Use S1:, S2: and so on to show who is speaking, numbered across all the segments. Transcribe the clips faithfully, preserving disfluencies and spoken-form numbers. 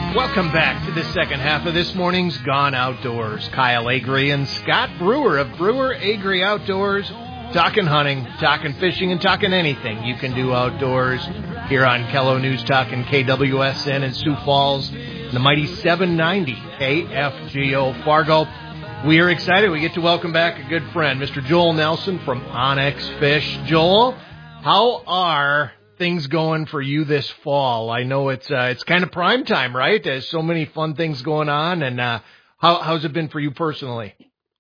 S1: Welcome back to the second half of this morning's Gone Outdoors. Kyle Agri and Scott Brewer of Brewer Agri Outdoors, talking hunting, talking fishing, and talking anything you can do outdoors here on Kello News Talking K W S N in Sioux Falls, the mighty seven ninety K F G O Fargo. We are excited. We get to welcome back a good friend, Mister Joel Nelson from Onyx Fish. Joel, how are things going for you this fall? I know it's uh, it's kind of prime time, right? There's so many fun things going on, and uh, how how's it been for you personally?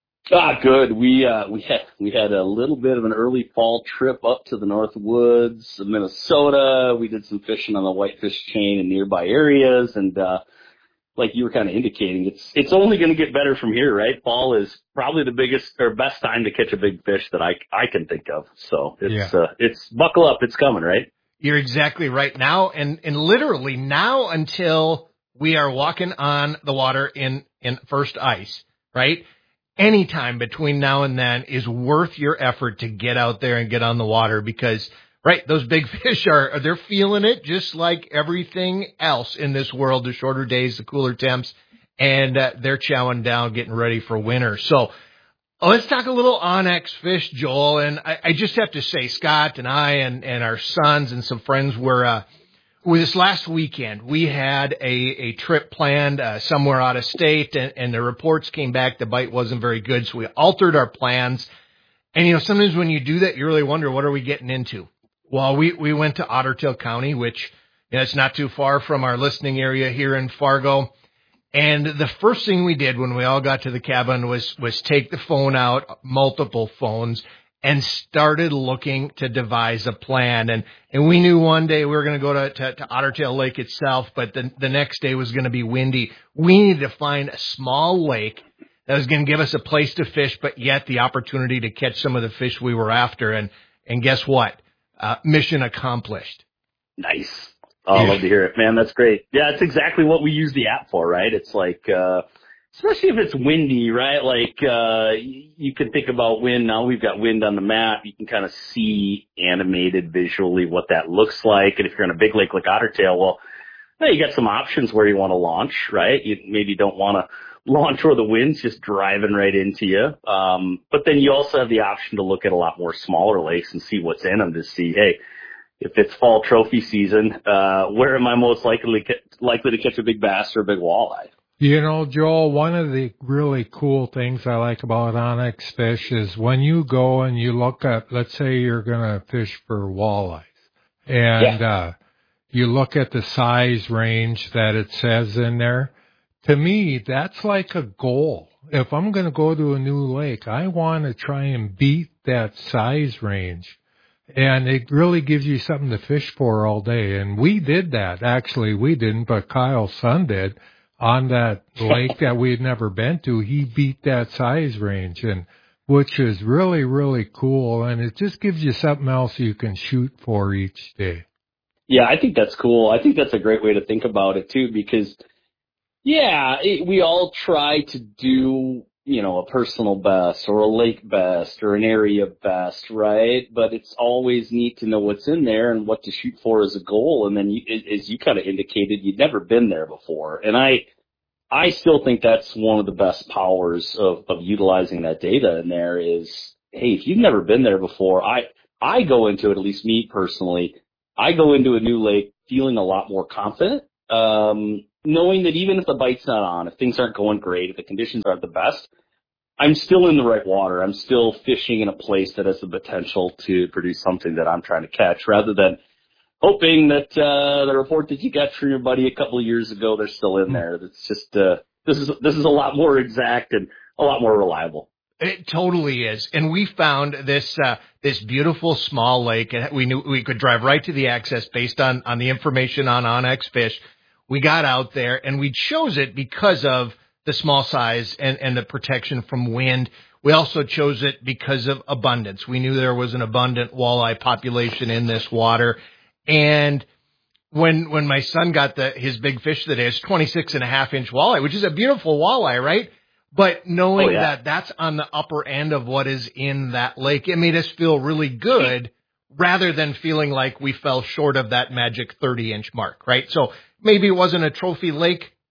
S2: Ah, good. We uh, we had we had a little bit of an early fall trip up to the North Woods of Minnesota. We did some fishing on the Whitefish chain in nearby areas, and uh, like you were kind of indicating, it's it's only going to get better from here, right? Fall is probably the biggest or best time to catch a big fish that I I can think of. So it's yeah. uh, it's buckle up, it's coming, right?
S1: You're exactly right. Now, and, and literally now until we are walking on the water in, in first ice, right? Any time between now and then is worth your effort to get out there and get on the water because, right, those big fish are, they're feeling it just like everything else in this world, the shorter days, the cooler temps, and uh, they're chowing down, getting ready for winter. So, Oh, let's talk a little Onyx Fish, Joel. And I, I just have to say, Scott and I and, and our sons and some friends were, uh, were this last weekend. We had a, a trip planned uh, somewhere out of state, and, and the reports came back the bite wasn't very good, so we altered our plans. And, you know, sometimes when you do that, you really wonder, what are we getting into? Well, we, we went to Otter Tail County, which, you know, it's not too far from our listening area here in Fargo. And the first thing we did when we all got to the cabin was, was take the phone out, multiple phones, and started looking to devise a plan. And, and we knew one day we were going to go to, to, to Otter Tail Lake itself, but the, the next day was going to be windy. We needed to find a small lake that was going to give us a place to fish, but yet the opportunity to catch some of the fish we were after. And, and guess what? Uh, mission accomplished.
S2: Nice. Oh, I love to hear it, man. That's great. Yeah, it's exactly what we use the app for, right? It's like, uh, especially if it's windy, right? Like, uh, you can think about wind. Now we've got wind on the map. You can kind of see animated visually what that looks like. And if you're on a big lake like Otter Tail, well, hey, you got some options where you want to launch, right? You maybe don't want to launch where the wind's just driving right into you. Um, but then you also have the option to look at a lot more smaller lakes and see what's in them to see, hey, if it's fall trophy season, uh, where am I most likely likely to catch a big bass or a big walleye?
S3: You know, Joel, one of the really cool things I like about Onyx Fish is when you go and you look at, let's say you're going to fish for walleyes, and yeah. uh, you look at the size range that it says in there. To me, that's like a goal. If I'm going to go to a new lake, I want to try and beat that size range. And it really gives you something to fish for all day. And we did that. Actually, we didn't, but Kyle's son did on that lake that we had never been to. He beat that size range, and which is really, really cool. And it just gives you something else you can shoot for each day.
S2: Yeah, I think that's cool. I think that's a great way to think about it, too, because, yeah, it, we all try to do, you know, a personal best or a lake best or an area best, right? But it's always neat to know what's in there and what to shoot for as a goal. And then, you, as you kind of indicated, you'd never been there before. And I, I still think that's one of the best powers of, of utilizing that data in there is, hey, if you've never been there before, I, I go into it, at least me personally, I go into a new lake feeling a lot more confident, um, knowing that even if the bite's not on, if things aren't going great, if the conditions aren't the best, I'm still in the right water. I'm still fishing in a place that has the potential to produce something that I'm trying to catch, rather than hoping that uh, the report that you got from your buddy a couple of years ago, they're still in there. That's just uh, this is this is a lot more exact and a lot more reliable.
S1: It totally is. And we found this uh, this beautiful small lake. We knew we could drive right to the access based on, on the information on Onyx Fish. We got out there, and we chose it because of the small size and, and the protection from wind. We also chose it because of abundance. We knew there was an abundant walleye population in this water. And when when my son got the his big fish today, it's twenty-six and a half inch walleye, which is a beautiful walleye, right? But knowing oh, yeah. that that's on the upper end of what is in that lake, it made us feel really good rather than feeling like we fell short of that magic thirty inch mark, right? So maybe it wasn't a trophy lake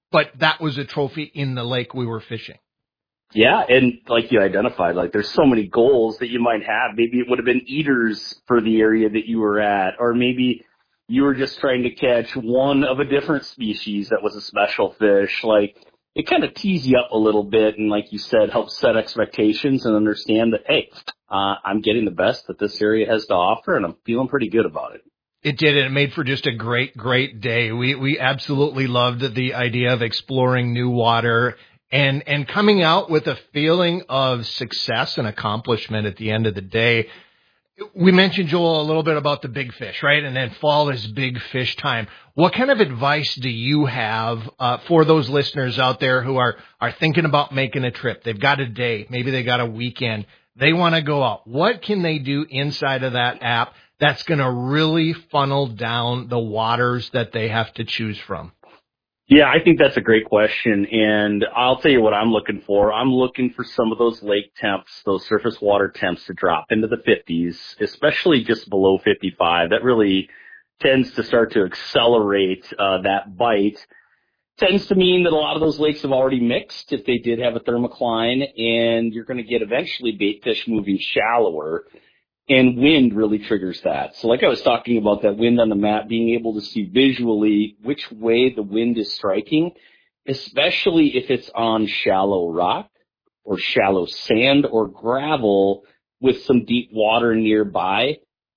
S1: but that was a trophy in the lake we were fishing.
S2: Yeah, and like you identified, like there's so many goals that you might have. Maybe it would have been eaters for the area that you were at, or maybe you were just trying to catch one of a different species that was a special fish. Like, it kind of tees you up a little bit and, like you said, helps set expectations and understand that, hey, uh, I'm getting the best that this area has to offer, and I'm feeling pretty good about it.
S1: It did, and it made for just a great, great day. We we absolutely loved the idea of exploring new water and and coming out with a feeling of success and accomplishment at the end of the day. We mentioned, Joel, a little bit about the big fish, right? And then fall is big fish time. What kind of advice do you have uh, for those listeners out there who are, are thinking about making a trip? They've got a day, maybe they got a weekend. They want to go out. What can they do inside of that app that's going to really funnel down the waters that they have to choose from?
S2: Yeah, I think that's a great question, and I'll tell you what I'm looking for. I'm looking for some of those lake temps, those surface water temps to drop into the fifties, especially just below fifty-five. That really tends to start to accelerate uh, that bite. Tends to mean that a lot of those lakes have already mixed if they did have a thermocline, and you're going to get eventually bait fish moving shallower. And wind really triggers that. So like I was talking about that wind on the map, being able to see visually which way the wind is striking, especially if it's on shallow rock or shallow sand or gravel with some deep water nearby,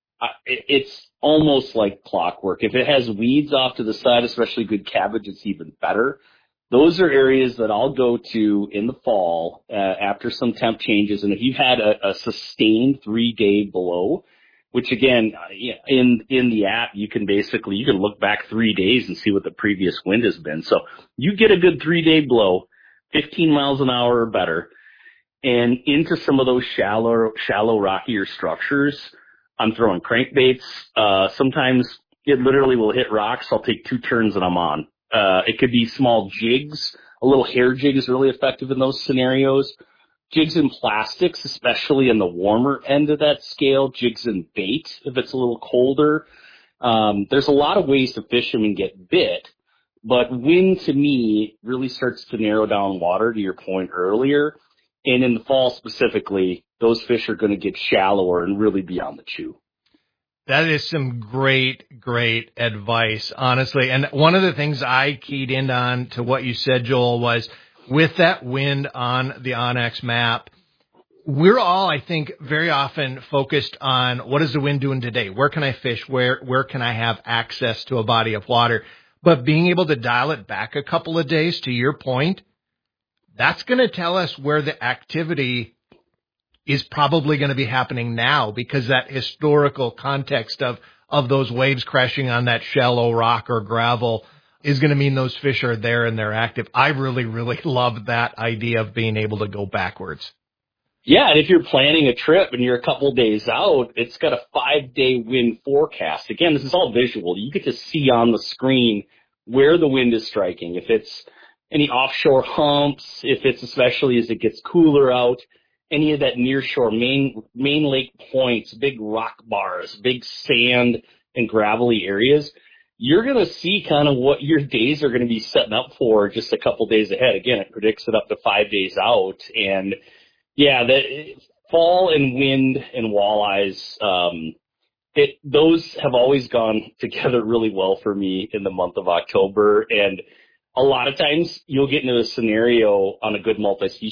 S2: it's almost like clockwork. If it has weeds off to the side, especially good cabbage, it's even better. Those are areas that I'll go to in the fall uh, after some temp changes. And if you've had a, a sustained three-day blow, which again, in in the app, you can basically, you can look back three days and see what the previous wind has been. So you get a good three-day blow, fifteen miles an hour or better, and into some of those shallow, shallow, rockier structures, I'm throwing crankbaits. Uh, sometimes it literally will hit rocks. I'll take two turns and I'm on. Uh, it could be small jigs. A little hair jig is really effective in those scenarios. Jigs in plastics, especially in the warmer end of that scale. Jigs in bait if it's a little colder. Um, there's a lot of ways to fish them and get bit, but wind to me really starts to narrow down water, to your point earlier. And in the fall specifically, those fish are going to get shallower and really be on the chew.
S1: That is some great, great advice, honestly. And one of the things I keyed in on to what you said, Joel, was with that wind on the onX map, we're all, I think, very often focused on what is the wind doing today? Where can I fish? Where, where can I have access to a body of water? But being able to dial it back a couple of days, to your point, that's going to tell us where the activity is probably going to be happening now, because that historical context of, of those waves crashing on that shallow rock or gravel is going to mean those fish are there and they're active. I really, really love that idea of being able to go backwards.
S2: Yeah, and if you're planning a trip and you're a couple days out, it's got a five-day wind forecast. Again, this is all visual. You get to see on the screen where the wind is striking. If it's any offshore humps, if it's especially as it gets cooler out, any of that nearshore main main lake points, big rock bars, big sand and gravelly areas, you're going to see kind of what your days are going to be setting up for just a couple days ahead. Again, it predicts it up to five days out. And yeah, the fall and wind and walleyes, um, it, those have always gone together really well for me in the month of October. And a lot of times you'll get into a scenario on a good multi-species